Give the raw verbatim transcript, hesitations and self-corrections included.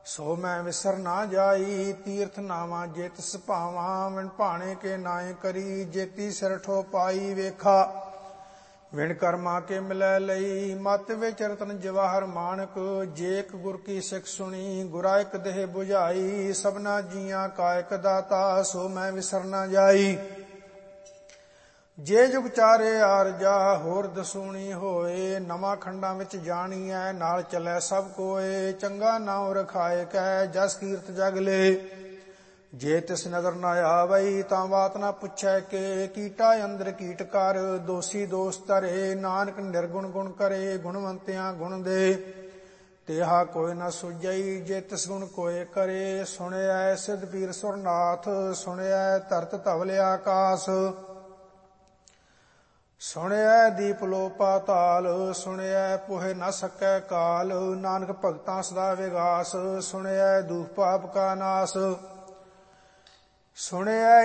ਸੋ ਮੈਂ ਵਿਸਰ ਨਾ ਜਾਈ। ਤੀਰਥ ਨਾਵਾਂ ਜੇ ਤਿਸ ਭਾਵਾਂ, ਵਿਣ ਭਾਣੇ ਕੇ ਨਾਏ ਕਰੀ। ਜੇਤੀ ਸਿਰ ਠੋ ਪਾਈ ਵੇਖਾ, ਵਿਣ ਕਰਮਾ ਕੇ ਮਿਲੈ ਲਈ। ਮਤ ਵਿੱਚ ਰਤਨ ਜਵਾਹਰ ਮਾਣਕ, ਜੇ ਇੱਕ ਗੁਰ ਕੀ ਸਿੱਖ ਸੁਣੀ। ਗੁਰਾ ਇੱਕ ਦੇਹ 부ਝਾਈ, ਸਭਨਾ ਜੀਆਂ ਕਾ ਇੱਕ ਦਾਤਾ। ਸੋ ਮੈਂ ਵਿਸਰ ਨਾ ਜਾਈ। ਜੇ ਜੁਗ ਚਾਰੇ ਆਰਜਾ, ਹੋਰ ਦਸੂਣੀ ਹੋਏ। ਨਵਾਂ ਖੰਡਾਂ ਵਿੱਚ ਜਾਣੀਐ, ਨਾਲ ਚੱਲੈ ਸਭ ਕੋਏ। ਚੰਗਾ ਨਾਉ ਰਖਾਏ ਕੈ, ਜਸ ਕੀਰਤ ਜਗ ਲੇ। ਜੇ ਤਿਸ ਨਜ਼ਰ ਨਾ ਆਵਈ, ਤਾਂ ਬਾਤ ਨਾ ਪੁੱਛੈ ਕਿ। ਕੀਟਾ ਅੰਦਰ ਕੀਟ ਕਰ, ਦੋਸੀ ਦੋਸ ਧਰੇ। ਨਾਨਕ ਨਿਰਗੁਣ ਗੁਣ ਕਰੇ, ਗੁਣਵੰਤਿਆਂ ਗੁਣ ਦੇ। ਤੇਹਾ ਕੋਈ ਨਾ ਸੁਝਈ, ਜੇ ਤਿਸ ਗੁਣ ਕੋਏ ਕਰੇ। ਸੁਣਿਐ ਸਿੱਧ ਪੀਰ ਸੁਰਨਾਥ, ਸੁਣਿਐ ਧਰਤ ਧਵਲ ਆਕਾਸ। ਸੁਣਿਐ ਦੀਪ ਲੋ ਪਾਤਾਲ, ਸੁਣਿਐ ਪੋਹਿ ਨਾ ਸਕੈ ਕਾਲ। ਨਾਨਕ ਭਗਤਾਂ ਸਦਾ ਵਿਗਾਸ, ਸੁਣਿਐ ਦੁਖ ਪਾਪ ਕਾ ਨਾਸ। ਸੁਣਿਐ